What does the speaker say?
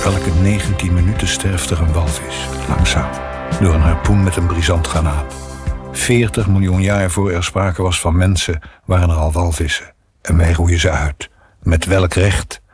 Elke 19 minuten sterft er een walvis, langzaam, door een harpoen met een brisantgranaat. 40 miljoen jaar voor er sprake was van mensen, waren er al walvissen. En wij roeien ze uit. Met welk recht?